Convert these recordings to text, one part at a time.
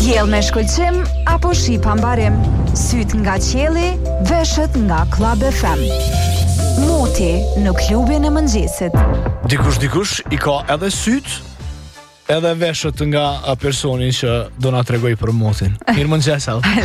Diell me shkëlqim apo shi pa mbarim. Syt nga qielli, veshët nga Club FM. Moti në klubin e mëngjesit. Dikush i ka edhe syt, edhe veshët nga personi që do na tregoj për motin. Mirë mëngjes.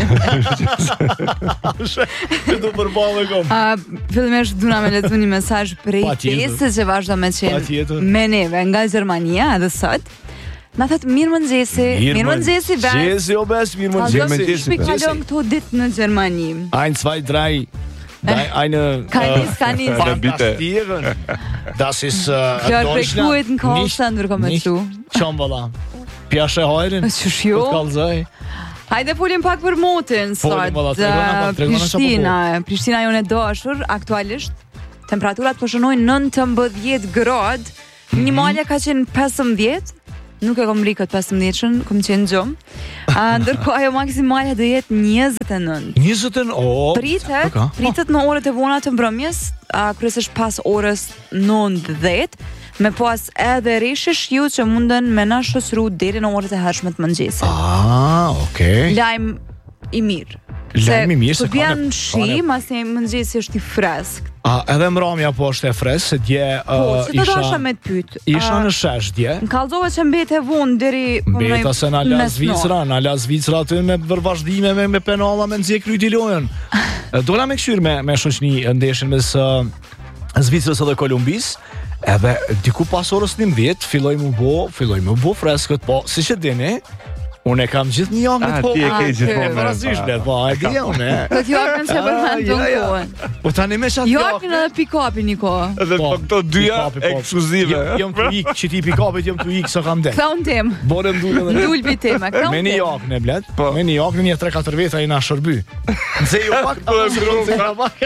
Që do përballë kom. Fillimisht duna me lexuar një mesazh prej Tesës që vazhdo me qenë me neve nga Gjermania edhe sot. Na thot mirë mëngjesi vesh. Mëngjesi o bes, mirë mëngjesi. Shpik kalon këto ditë në Gjermani. 1, 2, 3. Eine Fantastieren. Das ist Deutschland in Karlsson willkommen zu. Çamballa. Pjashe hajrin. Jo. Hajde folim pak për motin sot. Prishtina jonë e dashur aktualisht temperaturat po shënojnë 19 gradë. Një malja ka qenë 15. Nuk e kom ri këtë 15-shën, kom qenë gjumë. Ndërkohë ajo maksimalja do jetë 29. 29? Pritet në orët e vona të mbrëmjes, kryesisht pas orës 9:10, me pas edhe rishë shiu që munden me na shoqëru deri në orët e hershme të mëngjesit. Okay. Lajm i mirë. Lajm i mirë se ka vjen shi, masi mëngjesi është i freskët. Edhe mramja po është e freskë, se dje që të dasha me të pyet. Isha në shesh dje. Në kallzove që mbet e vonë deri mbeta se na la Zvicra aty me vërbashdime me penalla me nxjek kryti lojën. Dola me këshyr me shoqni ndeshjen mes Zvicrës dhe Kolumbisë. Edhe diku pas orës 11 filloi më bo freskët, po siç e dini. Unë e kam gjithë një jakën po. Ti e ke gjithmonë. Parasysh po, e di unë. Po ti jakën se përmend kohën. Po tani më çfarë? Jakën edhe pick-upin një kohë. Edhe po këto dyja ekskluzive. Jam të ik, që ti pick-upit jam të ik sa kam det. Kaun tem. Borem dulën edhe. Dulbi tema, kaun. Me një jakën e blet. Me një jakën një 3-4 vjet ai na shërby. Nse jo pak do të shkruaj nga pak.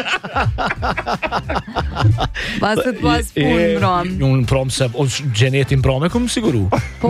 Pas punë mram. Unë prom se gjenetin prom e kam siguru. Po.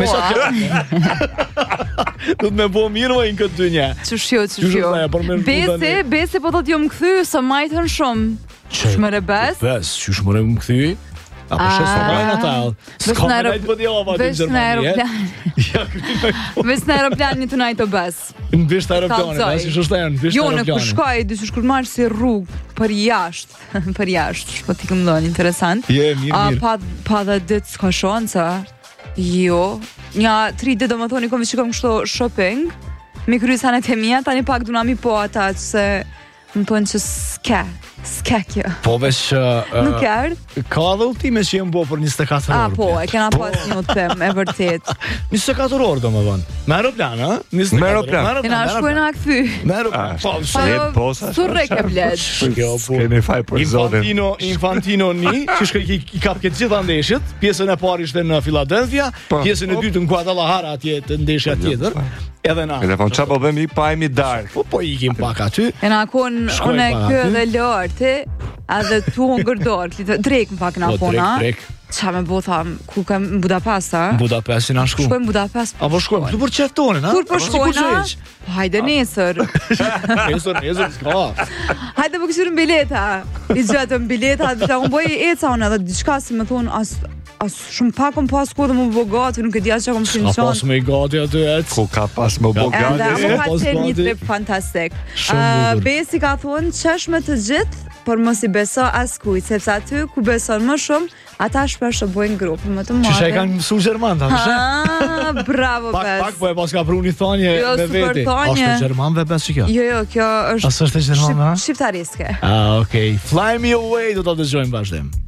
Do të më bëu mirë më në këtë dynjë. Çushjo. Besi po do të jom kthy sa majtën shumë. Ç'mëre bes? Ç'sh më kthy? Apo shesa vajna ta. S'ka po di ova të Gjermani. Ves në aeroplan një tunaj të bes. Në bisht aeroplanin, si shoshtajnë, në bisht aeroplanin. Jo, në përshkaj, dyshë kur marrë si rrugë për jashtë, shpo t'i këmë dojnë, interesant. Mirë. Pa dhe ditë s'ka shanca, jo, nja 3 ditë do më thoni kom që kom kështu shopping, me kryesanet e mija, tani pak duna mi po ata që se më pënë që s'ke kjo. Po vesh nuk erdh. Ka dhe ultime që jem bo për 24 orë. Po, e kena pas një utem, e vërtet. 24 orë do më vënë. Me aeroplan, ha? Me aeroplan. E na shkojnë a këthy. Me aeroplan. Po, surrek e bled. Keni faj për zotin. Infantino një, që i kap këtë gjitha ndeshjet, pjesën e parë ishte në Philadelphia, pjesën e dytë në Guadalajara atje të ndeshja tjetër. Edhe na. Edhe po çapo vëmi pa imi dark. Po ikim pak aty. E na kon unë kë dhe lartë, edhe tu ngërdor, drek më pak na pona. Qa me bo tham, ku kam në Budapest, a? Në Budapest, na shku. Shkojmë Budapest. Apo shkojmë, tu për qef tonin, a? Kur për shkojna? Hajde nesër. Nesër, s'ka. Hajde për këshyrën bileta. I gjëtëm bileta, dhe unë boj eca unë, edhe diçka si me thonë, as shumë pak më pas ku dhe më bogati, nuk e dja që kom shqinë qonë. Ka pas më i gati aty e ku ka pas më bogati. Edhe më ka qenë një trip fantastik. Besi ka thonë, qeshme të gjithë, por mos i beso as kujt, sepse aty ku beson më shumë, ata shpesh të bojnë grupë më të madhe. Që e kanë mësu Gjerman, ta mëse? Bravo, Bes. Pak, po e pas ka pru një thonje me veti. Ashtë të Gjermanve, Bes, që kjo? Jo, kjo është shqiptariske. Shqiptariske. Okej. Fly Me Away do të dëgjojmë vazhdim.